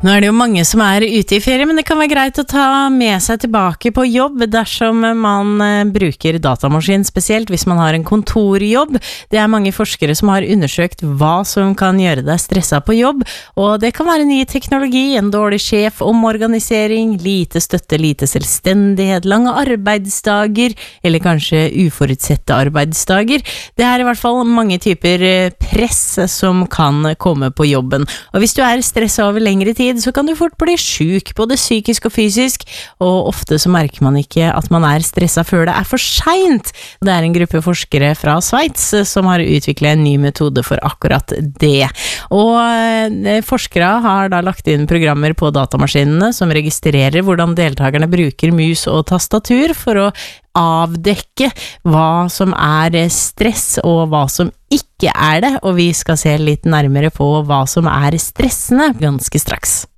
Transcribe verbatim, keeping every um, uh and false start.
Nå er det jo mange som er ute i ferie, men det kan være greit å ta med seg tilbake på jobb dersom man bruker datamaskin, spesielt hvis man har en kontorjobb. Det er mange forskere som har undersøkt hva som kan gjøre deg stresset på jobb, og det kan være ny teknologi, en dårlig sjef, omorganisering, lite støtte, lite selvstendighet, lange arbeidsdager, eller kanskje uforutsette arbeidsdager. Det er i hvert fall mange typer press som kan komme på jobben, og hvis du er stresset over lengre tid, så kan du fort bli syk, både psykisk og fysisk, og ofte så merker man ikke at man er stresset før det er for sent. Det er en gruppe forskere fra Sveits som har utviklet en ny metode for akkurat det. Og forskere har da lagt inn programmer på datamaskinene som registrerer hvordan deltakerne bruker mus og tastatur for å avdekke hva som er stress og hva som ikke er det, og vi skal se litt nærmere på hva som er stressende ganske straks.